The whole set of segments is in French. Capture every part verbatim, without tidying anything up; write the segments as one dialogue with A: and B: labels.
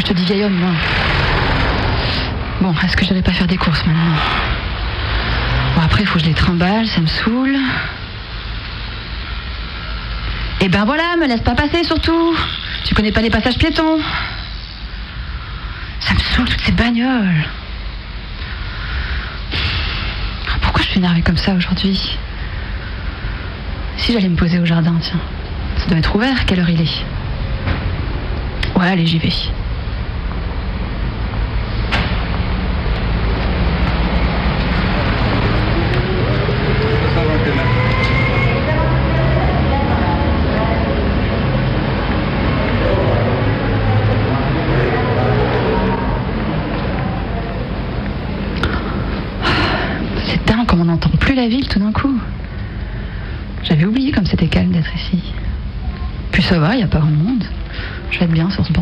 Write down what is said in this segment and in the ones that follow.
A: te dis vieil homme, moi. Bon, est-ce que j'irai pas faire des courses maintenant? Bon, après, il faut que je les trimballe, ça me saoule. Eh ben voilà, me laisse pas passer surtout. Tu connais pas les passages piétons. Ça me saoule, toutes ces bagnoles. Pourquoi je suis énervée comme ça aujourd'hui? Si j'allais me poser au jardin, tiens. Ça doit être ouvert, quelle heure il est? Ouais, allez, j'y vais. C'est dingue comme on n'entend plus la ville tout d'un coup. J'avais oublié comme c'était calme d'être ici. Puis ça va, il n'y a pas grand monde. Je vais être bien sur ce banc.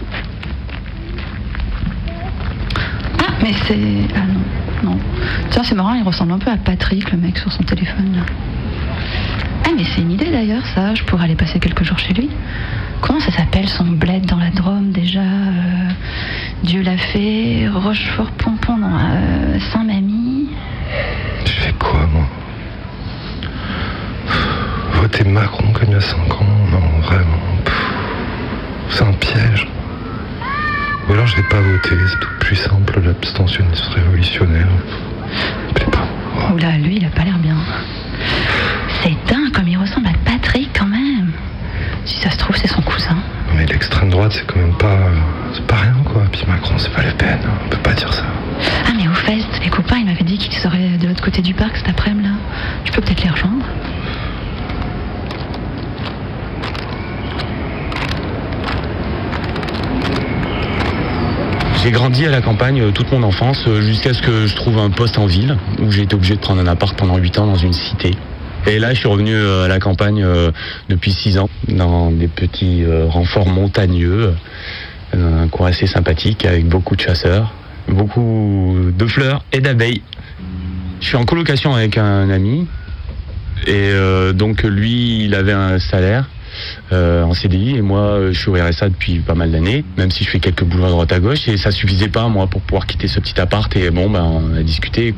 A: Ah, mais c'est... Ah non, non. Tiens, c'est marrant, il ressemble un peu à Patrick, le mec sur son téléphone, là. Ah, mais c'est une idée d'ailleurs, ça. Je pourrais aller passer quelques jours chez lui. Comment ça s'appelle son bled dans la Drôme, déjà euh, Dieu l'a fait, Rochefort-Pompon, non, euh, Saint-Mamie.
B: Je fais quoi, moi? Voter Macron comme il y a cinq ans, non, vraiment. C'est un piège. Ou alors je vais pas voter, c'est tout plus simple, l'abstentionnisme révolutionnaire. Je sais pas.
A: Oh là, lui, il a pas l'air bien. C'est dingue comme il ressemble à Patrick quand même. Si ça se trouve, c'est son cousin.
B: Mais l'extrême droite, c'est quand même pas... C'est pas rien, quoi. Puis Macron, c'est pas Le Pen. On peut pas dire ça.
A: Ah, mais au fait, les copains, ils m'avaient dit qu'ils seraient de l'autre côté du parc cet après-midi, là. Je peux peut-être les rejoindre.
C: J'ai grandi à la campagne toute mon enfance, jusqu'à ce que je trouve un poste en ville, où j'ai été obligé de prendre un appart pendant huit ans dans une cité. Et là, je suis revenu à la campagne depuis six ans, dans des petits renforts montagneux, dans un coin assez sympathique, avec beaucoup de chasseurs, beaucoup de fleurs et d'abeilles. Je suis en colocation avec un ami, et euh, donc lui, il avait un salaire euh, en C D I, et moi, je suis au R S A depuis pas mal d'années, même si je fais quelques boulots à droite à gauche, et ça suffisait pas, moi, pour pouvoir quitter ce petit appart, et bon, ben, on a discuté.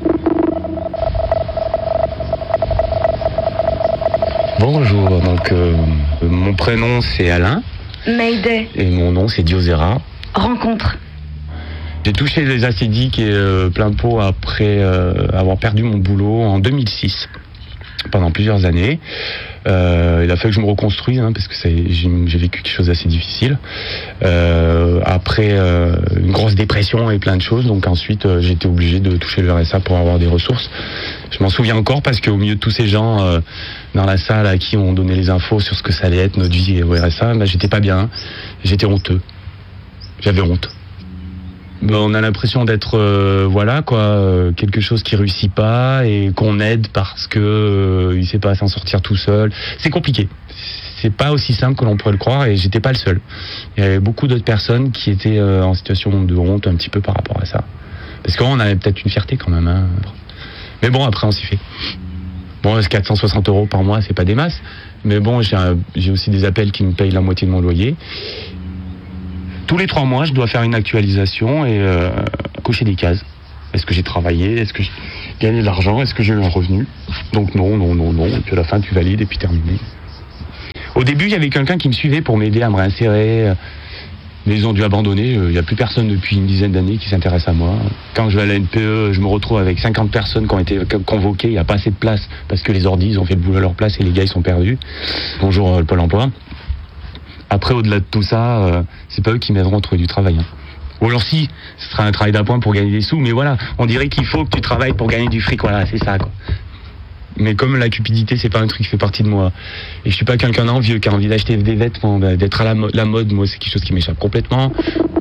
C: Bonjour, donc euh, mon prénom c'est Alain.
D: Mayday.
C: Et mon nom c'est Diosera.
D: Rencontre.
C: J'ai touché les acédiques et euh, plein pot après euh, avoir perdu mon boulot en deux mille six, pendant plusieurs années. Euh, il a fallu que je me reconstruise, hein, parce que ça, j'ai, j'ai vécu quelque chose d'assez difficile. Euh, après euh, une grosse dépression et plein de choses, donc ensuite euh, j'ai été obligé de toucher le R S A pour avoir des ressources. Je m'en souviens encore parce qu'au milieu de tous ces gens euh, dans la salle à qui on donnait les infos sur ce que ça allait être notre vie au R S A, ben, j'étais pas bien, j'étais honteux, j'avais honte. Ben, on a l'impression d'être euh, voilà quoi, euh, quelque chose qui réussit pas et qu'on aide parce que euh, il sait pas s'en sortir tout seul. C'est compliqué. C'est pas aussi simple que l'on pourrait le croire, et j'étais pas le seul. Il y avait beaucoup d'autres personnes qui étaient euh, en situation de honte un petit peu par rapport à ça. Parce qu'on avait peut-être une fierté quand même, hein. Mais bon, après on s'y fait. Bon, quatre cent soixante euros par mois, c'est pas des masses. Mais bon, j'ai, un, j'ai aussi des appels qui me payent la moitié de mon loyer. Tous les trois mois, je dois faire une actualisation et euh, cocher des cases. Est-ce que j'ai travaillé? Est-ce que j'ai gagné de l'argent? Est-ce que j'ai eu un revenu? Donc non, non, non, non. Et puis à la fin, tu valides et puis terminé. Au début, il y avait quelqu'un qui me suivait pour m'aider à me réinsérer. Mais ils ont dû abandonner. Il n'y a plus personne depuis une dizaine d'années qui s'intéresse à moi. Quand je vais à la N P E, je me retrouve avec cinquante personnes qui ont été convoquées. Il n'y a pas assez de place parce que les ordis, ils ont fait le boulot à leur place et les gars, ils sont perdus. Bonjour, le Pôle emploi. Après, au-delà de tout ça, euh, c'est pas eux qui m'aideront à trouver du travail. Hein. Ou alors si, ce sera un travail d'appoint pour gagner des sous, mais voilà, on dirait qu'il faut que tu travailles pour gagner du fric, voilà, c'est ça, quoi. Mais comme la cupidité, c'est pas un truc qui fait partie de moi, et je suis pas quelqu'un d'envieux qui a envie d'acheter des vêtements, d'être à la, mo- la mode, moi, c'est quelque chose qui m'échappe complètement.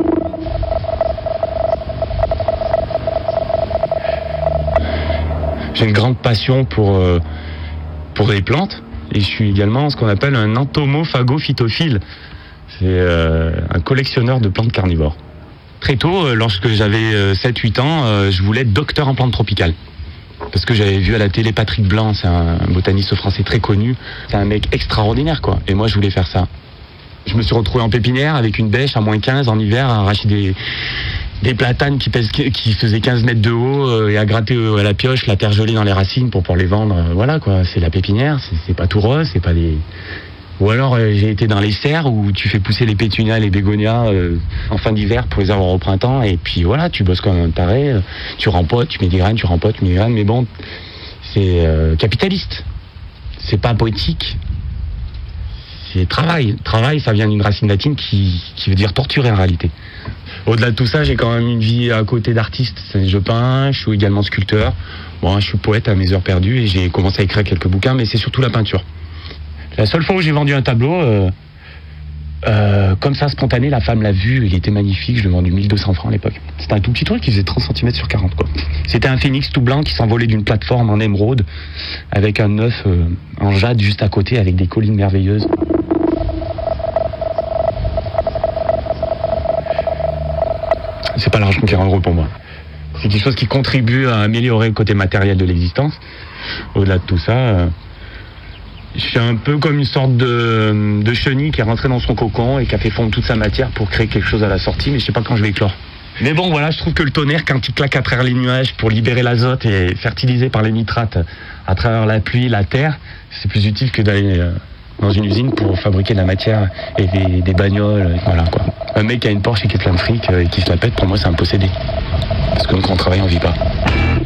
C: J'ai une grande passion pour, euh, pour les plantes. Et je suis également ce qu'on appelle un entomophagophytophile. C'est euh, un collectionneur de plantes carnivores. Très tôt, euh, lorsque j'avais euh, sept huit ans, euh, je voulais être docteur en plantes tropicales. Parce que j'avais vu à la télé Patrick Blanc, c'est un botaniste français très connu. C'est un mec extraordinaire, quoi. Et moi, je voulais faire ça. Je me suis retrouvé en pépinière avec une bêche à moins quinze en hiver à arracher des, des platanes qui, pèsent, qui faisaient quinze mètres de haut euh, et à gratter euh, à la pioche la terre gelée dans les racines pour pouvoir les vendre. Euh, voilà quoi, c'est la pépinière, c'est, c'est pas tout rose, c'est pas des... Ou alors euh, j'ai été dans les serres où tu fais pousser les pétunias, les bégonias euh, en fin d'hiver pour les avoir au printemps et puis voilà, tu bosses comme un taré, euh, tu rempotes, tu mets des graines, tu rempotes, tu mets des graines, mais bon, c'est euh, capitaliste, c'est pas poétique, c'est travail. Travail, ça vient d'une racine latine qui, qui veut dire torturer en réalité. Au-delà de tout ça, j'ai quand même une vie à côté d'artiste, je peins, je suis également sculpteur, bon, je suis poète à mes heures perdues et j'ai commencé à écrire quelques bouquins, mais c'est surtout la peinture. La seule fois où j'ai vendu un tableau, euh, euh, comme ça, spontané, la femme l'a vu, il était magnifique, je l'ai vendu mille deux cents francs à l'époque. C'était un tout petit truc qui faisait trente centimètres sur quarante, quoi. C'était un phénix tout blanc qui s'envolait d'une plateforme en émeraude, avec un œuf euh, en jade juste à côté, avec des collines merveilleuses. C'est pas l'argent qui rend heureux pour moi. C'est quelque chose qui contribue à améliorer le côté matériel de l'existence. Au-delà de tout ça... Euh, Je suis un peu comme une sorte de, de chenille qui est rentrée dans son cocon et qui a fait fondre toute sa matière pour créer quelque chose à la sortie, mais je sais pas quand je vais éclore. Mais bon, voilà, je trouve que le tonnerre, quand il claque à travers les nuages pour libérer l'azote et fertiliser par les nitrates à travers la pluie, la terre, c'est plus utile que d'aller dans une usine pour fabriquer de la matière et des, des bagnoles, et voilà quoi. Un mec qui a une Porsche et qui est plein de fric et qui se la pète, pour moi c'est un possédé. Parce que quand on travaille, on vit pas.